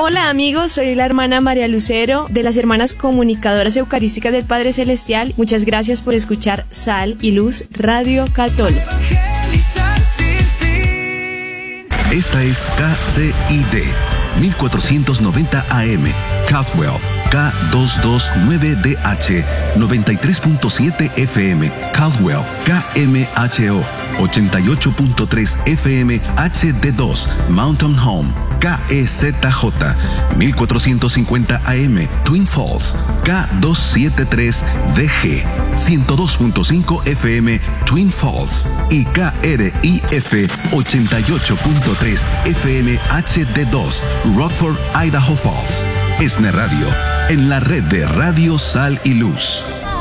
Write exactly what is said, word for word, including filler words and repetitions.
Hola amigos, soy la hermana María Lucero de las Hermanas Comunicadoras Eucarísticas del Padre Celestial. Muchas gracias por escuchar Sal y Luz Radio Católica. Esta es K C I D mil cuatrocientos noventa A M, Caldwell, K doscientos veintinueve D H, noventa y tres punto siete F M, Caldwell, K M H O, ochenta y ocho punto tres F M H D dos, Mountain Home, K E Z J, mil cuatrocientos cincuenta A M, Twin Falls, K doscientos setenta y tres D G, ciento dos punto cinco F M, Twin Falls, y K R I F, ochenta y ocho punto tres F M H D dos, Rockford, Idaho Falls. ESNE Radio, en la red de Radio Sal y Luz.